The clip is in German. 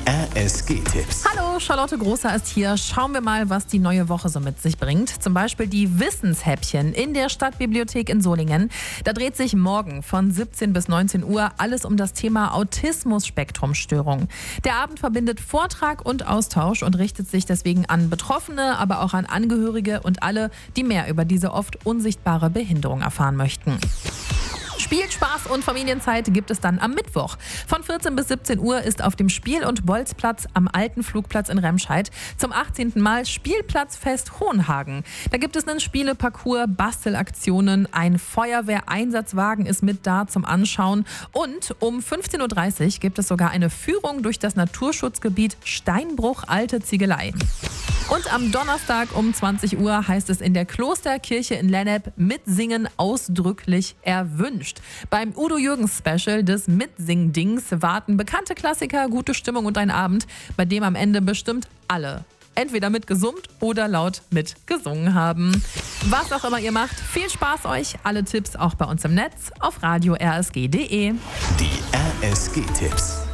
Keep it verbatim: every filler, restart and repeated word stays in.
R S G-Tipps. Hallo, Charlotte Großer ist hier. Schauen wir mal, was die neue Woche so mit sich bringt. Zum Beispiel die Wissenshäppchen in der Stadtbibliothek in Solingen. Da dreht sich morgen von siebzehn bis neunzehn Uhr alles um das Thema Autismus-Spektrum-Störung. Der Abend verbindet Vortrag und Austausch und richtet sich deswegen an Betroffene, aber auch an Angehörige und alle, die mehr über diese oft unsichtbare Behinderung erfahren möchten. Spiel, Spaß und Familienzeit gibt es dann am Mittwoch. Von vierzehn bis siebzehn Uhr ist auf dem Spiel- und Bolzplatz am alten Flugplatz in Remscheid zum achtzehnten Mal Spielplatzfest Hohenhagen. Da gibt es einen Spieleparcours, Bastelaktionen, ein Feuerwehreinsatzwagen ist mit da zum Anschauen und um fünfzehn Uhr dreißig gibt es sogar eine Führung durch das Naturschutzgebiet Steinbruch Alte Ziegelei. Und am Donnerstag um zwanzig Uhr heißt es in der Klosterkirche in Lennep Mitsingen ausdrücklich erwünscht. Beim Udo Jürgens Special des Mitsing-Dings warten bekannte Klassiker, gute Stimmung und ein Abend, bei dem am Ende bestimmt alle entweder mitgesummt oder laut mitgesungen haben. Was auch immer ihr macht, viel Spaß euch. Alle Tipps auch bei uns im Netz auf radio r s g punkt d e. Die R S G-Tipps.